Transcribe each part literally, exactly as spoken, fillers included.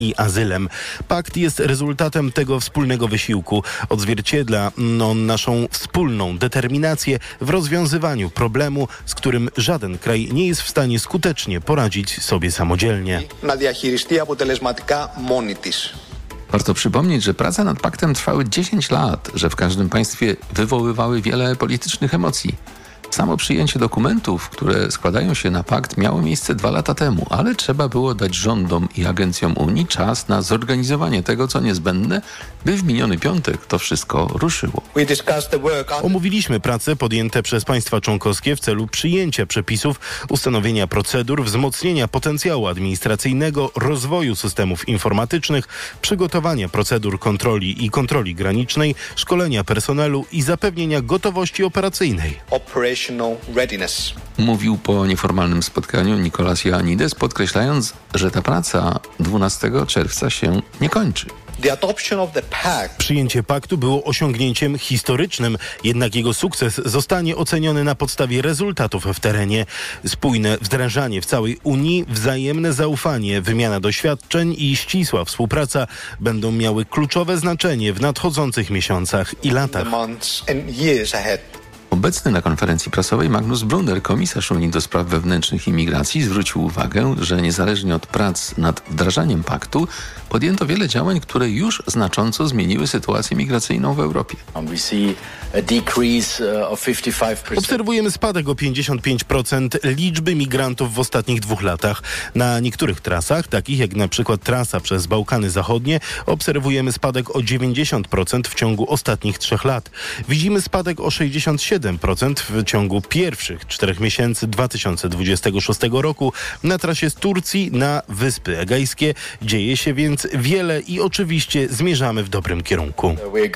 i azylem. Pakt jest rezultatem tego wspólnego wysiłku. Odzwierciedla on naszą wspólną determinację w rozwiązywaniu problemu, z którym żaden kraj nie jest w stanie skutecznie poradzić sobie samodzielnie. Warto przypomnieć, że prace nad paktem trwały dziesięć lat, że w każdym państwie wywoływały wiele politycznych emocji. Samo przyjęcie dokumentów, które składają się na pakt, miało miejsce dwa lata temu, ale trzeba było dać rządom i agencjom Unii czas na zorganizowanie tego, co niezbędne, by w miniony piątek to wszystko ruszyło. Omówiliśmy prace podjęte przez państwa członkowskie w celu przyjęcia przepisów, ustanowienia procedur, wzmocnienia potencjału administracyjnego, rozwoju systemów informatycznych, przygotowania procedur kontroli i kontroli granicznej, szkolenia personelu i zapewnienia gotowości operacyjnej. Mówił po nieformalnym spotkaniu Nicolas Ioannidis, podkreślając, że ta praca dwunastego czerwca się nie kończy. Przyjęcie paktu było osiągnięciem historycznym, jednak jego sukces zostanie oceniony na podstawie rezultatów w terenie. Spójne wdrażanie w całej Unii, wzajemne zaufanie, wymiana doświadczeń i ścisła współpraca będą miały kluczowe znaczenie w nadchodzących miesiącach i latach. Obecny na konferencji prasowej Magnus Brunner, komisarz Unii do spraw wewnętrznych i migracji, zwrócił uwagę, że niezależnie od prac nad wdrażaniem paktu podjęto wiele działań, które już znacząco zmieniły sytuację migracyjną w Europie. Obserwujemy spadek o pięćdziesiąt pięć procent liczby migrantów w ostatnich dwóch latach. Na niektórych trasach, takich jak na przykład trasa przez Bałkany Zachodnie, obserwujemy spadek o dziewięćdziesiąt procent w ciągu ostatnich trzech lat. Widzimy spadek o sześćdziesiąt siedem procent w ciągu pierwszych czterech miesięcy dwa tysiące dwudziestego szóstego roku na trasie z Turcji na Wyspy Egejskie. Dzieje się więc wiele i oczywiście zmierzamy w dobrym kierunku.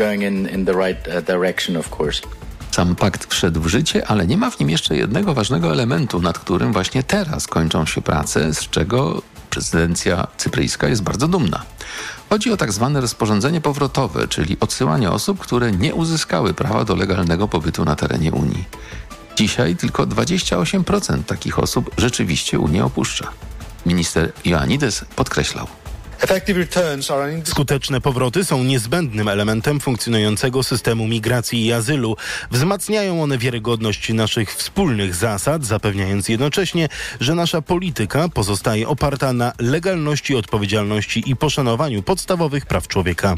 Sam pakt wszedł w życie, ale nie ma w nim jeszcze jednego ważnego elementu, nad którym właśnie teraz kończą się prace, z czego prezydencja cypryjska jest bardzo dumna. Chodzi o tak zwane rozporządzenie powrotowe, czyli odsyłanie osób, które nie uzyskały prawa do legalnego pobytu na terenie Unii. Dzisiaj tylko dwadzieścia osiem procent takich osób rzeczywiście Unię opuszcza. Minister Ioannidis podkreślał. Skuteczne powroty są niezbędnym elementem funkcjonującego systemu migracji i azylu. Wzmacniają one wiarygodność naszych wspólnych zasad, zapewniając jednocześnie, że nasza polityka pozostaje oparta na legalności, odpowiedzialności i poszanowaniu podstawowych praw człowieka.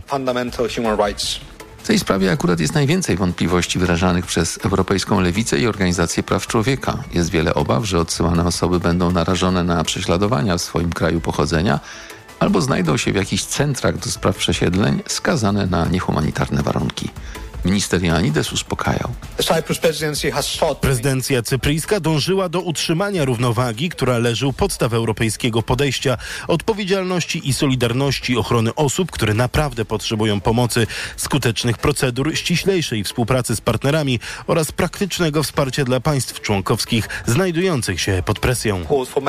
W tej sprawie akurat jest najwięcej wątpliwości wyrażanych przez Europejską Lewicę i Organizację Praw Człowieka. Jest wiele obaw, że odsyłane osoby będą narażone na prześladowania w swoim kraju pochodzenia, albo znajdą się w jakichś centrach do spraw przesiedleń skazane na niehumanitarne warunki. Minister Ioannidis uspokajał. Prezydencja cypryjska dążyła do utrzymania równowagi, która leży u podstaw europejskiego podejścia, odpowiedzialności i solidarności, ochrony osób, które naprawdę potrzebują pomocy, skutecznych procedur, ściślejszej współpracy z partnerami oraz praktycznego wsparcia dla państw członkowskich znajdujących się pod presją.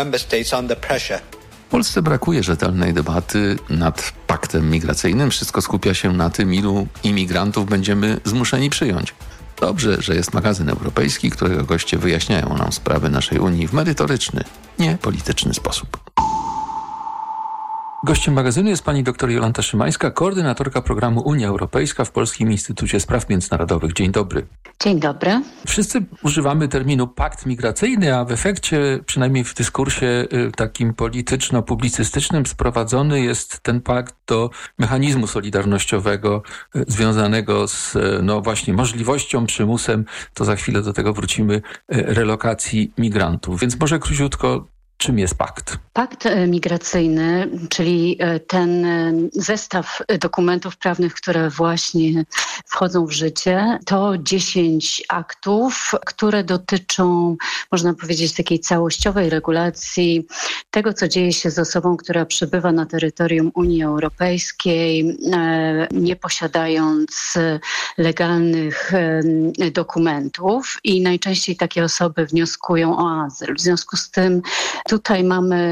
W Polsce brakuje rzetelnej debaty nad paktem migracyjnym. Wszystko skupia się na tym, ilu imigrantów będziemy zmuszeni przyjąć. Dobrze, że jest magazyn europejski, którego goście wyjaśniają nam sprawy naszej Unii w merytoryczny, nie polityczny sposób. Gościem magazynu jest pani dr Jolanta Szymańska, koordynatorka programu Unia Europejska w Polskim Instytucie Spraw Międzynarodowych. Dzień dobry. Dzień dobry. Wszyscy używamy terminu pakt migracyjny, a w efekcie, przynajmniej w dyskursie takim polityczno-publicystycznym, sprowadzony jest ten pakt do mechanizmu solidarnościowego związanego z no właśnie możliwością, przymusem, to za chwilę do tego wrócimy, relokacji migrantów. Więc może króciutko, czym jest pakt? Pakt migracyjny, czyli ten zestaw dokumentów prawnych, które właśnie wchodzą w życie, to dziesięć aktów, które dotyczą, można powiedzieć, takiej całościowej regulacji tego, co dzieje się z osobą, która przybywa na terytorium Unii Europejskiej, nie posiadając legalnych dokumentów i najczęściej takie osoby wnioskują o azyl. W związku z tym tutaj mamy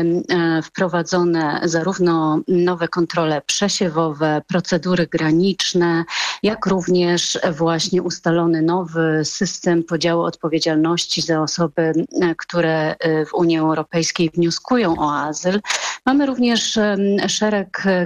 wprowadzone zarówno nowe kontrole przesiewowe, procedury graniczne, jak również właśnie ustalony nowy system podziału odpowiedzialności za osoby, które w Unii Europejskiej wnioskują o azyl. Mamy również szereg